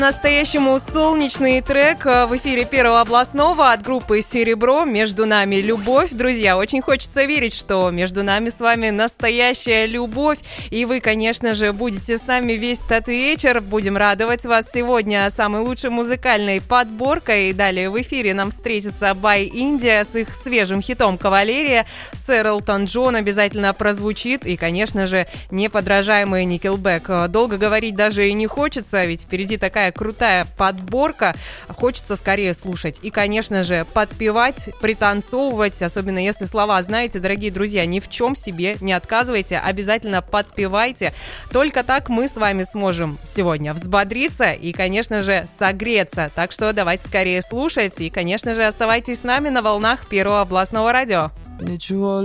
Настоящему солнечный трек в эфире Первого областного от группы «Серебро». «Между нами любовь». Друзья, очень хочется верить, что между нами с вами настоящая любовь. И вы, конечно же, будете с нами весь этот вечер. Будем радовать вас сегодня самой лучшей музыкальной подборкой. И далее в эфире нам встретится By India с их свежим хитом «Кавалерия». Сэр Элтон Джон обязательно прозвучит. И, конечно же, неподражаемый Nickelback. Долго говорить даже и не хочется, ведь впереди такая крутая подборка, хочется скорее слушать и, конечно же, подпевать, пританцовывать, особенно если слова знаете, дорогие друзья, ни в чем себе не отказывайте, обязательно подпевайте, только так мы с вами сможем сегодня взбодриться и, конечно же, согреться, так что давайте скорее слушать и, конечно же, оставайтесь с нами на волнах Первого областного радио. Ничего